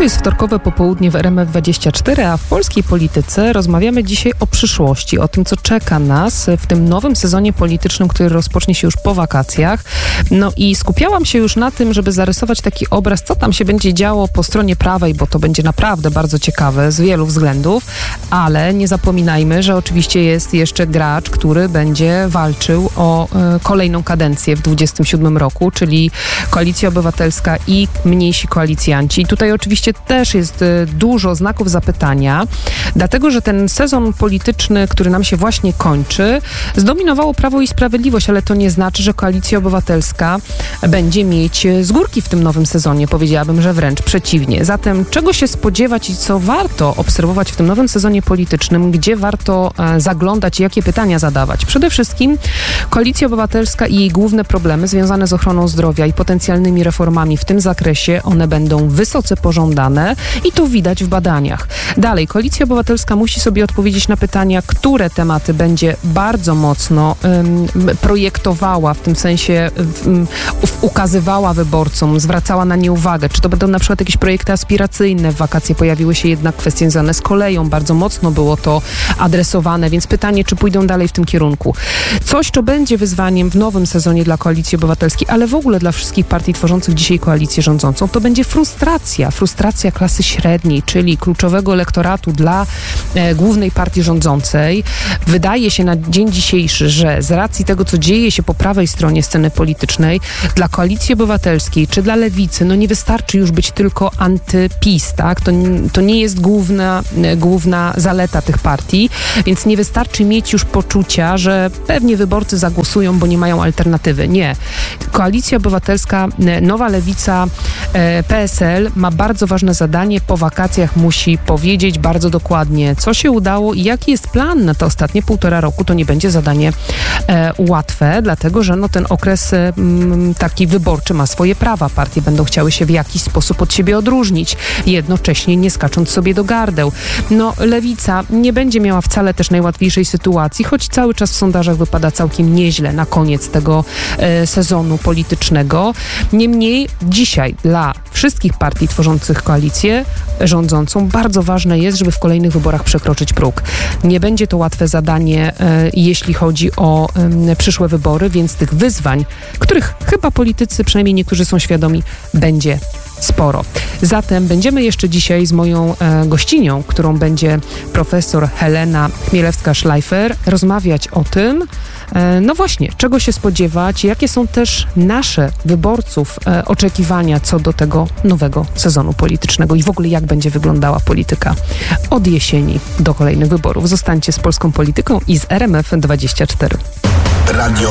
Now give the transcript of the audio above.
To jest wtorkowe popołudnie w RMF24, a w polskiej polityce rozmawiamy dzisiaj o przyszłości, o tym, co czeka nas w tym nowym sezonie politycznym, który rozpocznie się już po wakacjach. No i skupiałam się już na tym, żeby zarysować taki obraz, co tam się będzie działo po stronie prawej, bo to będzie naprawdę bardzo ciekawe z wielu względów, ale nie zapominajmy, że oczywiście jest jeszcze gracz, który będzie walczył o kolejną kadencję w 2027 roku, czyli Koalicja Obywatelska i mniejsi koalicjanci. I tutaj oczywiście też jest dużo znaków zapytania, dlatego że ten sezon polityczny, który nam się właśnie kończy, zdominowało Prawo i Sprawiedliwość, ale to nie znaczy, że Koalicja Obywatelska będzie mieć z górki w tym nowym sezonie. Powiedziałabym, że wręcz przeciwnie. Zatem czego się spodziewać i co warto obserwować w tym nowym sezonie politycznym, gdzie warto zaglądać i jakie pytania zadawać? Przede wszystkim Koalicja Obywatelska i jej główne problemy związane z ochroną zdrowia i potencjalnymi reformami w tym zakresie, one będą wysoce pożądane i to widać w badaniach. Dalej, Koalicja Obywatelska musi sobie odpowiedzieć na pytania, które tematy będzie bardzo mocno projektowała, w tym sensie ukazywała wyborcom, zwracała na nie uwagę. Czy to będą na przykład jakieś projekty aspiracyjne? W wakacje pojawiły się jednak kwestie związane z koleją. Bardzo mocno było to adresowane, więc pytanie, czy pójdą dalej w tym kierunku. Coś, co będzie wyzwaniem w nowym sezonie dla Koalicji Obywatelskiej, ale w ogóle dla wszystkich partii tworzących dzisiaj koalicję rządzącą, to będzie frustracja klasy średniej, czyli kluczowego elektoratu dla głównej partii rządzącej. Wydaje się na dzień dzisiejszy, że z racji tego, co dzieje się po prawej stronie sceny politycznej, dla Koalicji Obywatelskiej czy dla Lewicy, no nie wystarczy już być tylko anty-PiS, tak? To nie jest główna zaleta tych partii, więc nie wystarczy mieć już poczucia, że pewnie wyborcy zagłosują, bo nie mają alternatywy. Nie. Koalicja Obywatelska, Nowa Lewica, PSL ma bardzo ważne zadanie. Po wakacjach musi powiedzieć bardzo dokładnie, co się udało i jaki jest plan na te ostatnie 1,5 roku. To nie będzie zadanie łatwe, dlatego że ten okres taki wyborczy ma swoje prawa. Partie będą chciały się w jakiś sposób od siebie odróżnić, jednocześnie nie skacząc sobie do gardeł. Lewica nie będzie miała wcale też najłatwiejszej sytuacji, choć cały czas w sondażach wypada całkiem nieźle na koniec tego sezonu politycznego. Niemniej dzisiaj dla wszystkich partii tworzących koalicję rządzącą bardzo ważne jest, żeby w kolejnych wyborach przekroczyć próg. Nie będzie to łatwe zadanie, jeśli chodzi o przyszłe wybory, więc tych wyzwań, których chyba politycy, przynajmniej niektórzy są świadomi, będzie sporo. Zatem będziemy jeszcze dzisiaj z moją gościnią, którą będzie profesor Helena Chmielewska-Szlajfer, rozmawiać o tym, właśnie, czego się spodziewać, jakie są też nasze wyborców oczekiwania co do tego nowego sezonu politycznego i w ogóle jak będzie wyglądała polityka od jesieni do kolejnych wyborów. Zostańcie z polską polityką i z RMF24. Radio